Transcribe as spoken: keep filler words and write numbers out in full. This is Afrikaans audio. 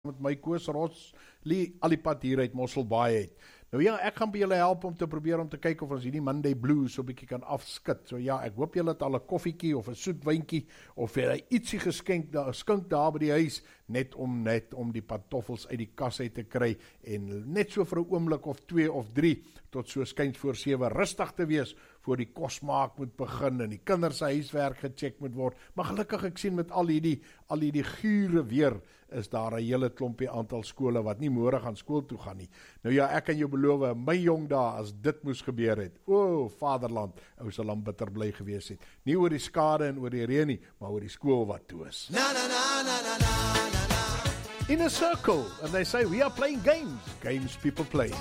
met my Koos Rosley al die pad hier uit Mosselbaai het. Nou ja, ek gaan by julle help om te probeer om te kyk of ons hierdie Monday Blues so 'n bietjie kan afskit. So ja, ek hoop julle het al 'n koffietjie of 'n soet wyntjie of jy ietsie geskenk daar skink daar by die huis net om net om die pantoffels uit die kas uit te kry en net so vir 'n oomblik of twee of drie tot so skuins voor sewe rustig te wees voor die kosmaak moet begin en die kinders se huiswerk gecheck moet word. Maar gelukkig ek sien met al hierdie al hierdie gure weer is daar 'n hele klompie aantal skole wat nie môre gaan skool toe gaan nie. Nou ja, ek kan jou beloof, my jong dae as dit moes gebeur het. O, vaderland, ou sal hom bitter bly gewees het. Nie oor die skade en oor die reën nie, maar oor die skool wat toe is. Na na na na na na na. In a circle, and they say we are playing games. Games people play.